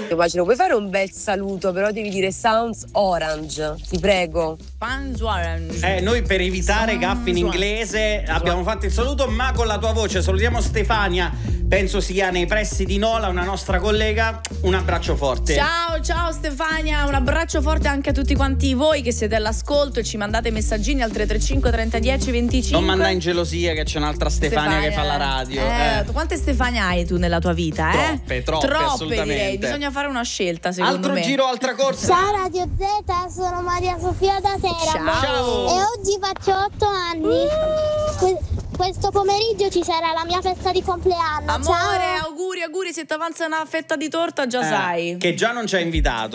Immagino, puoi fare un bel saluto, però devi dire Sounds Orange, ti prego. Sounds Orange. Noi per evitare gaffi in inglese abbiamo fatto il saluto, ma con la tua voce. Salutiamo Stefania, penso sia nei pressi di Nola, una nostra collega. Un abbraccio forte. Ciao Stefania, un abbraccio forte anche a tutti quanti voi che siete all'ascolto e ci mandate messaggini al 335 30 10 25. Non mandai in gelosia che c'è un'altra Stefania che fa la radio. Quante Stefania hai tu nella tua vita? Troppe, assolutamente. Direi, bisogna fare una scelta secondo me. Altro giro, altra corsa. Ciao Radio Z, sono Maria Sofia da Teramo. Ciao. E oggi faccio 8 anni. Questo pomeriggio ci sarà la mia festa di compleanno. Amore, ciao. auguri, se ti avanza una fetta di torta già sai. Che già non ci ha invitato.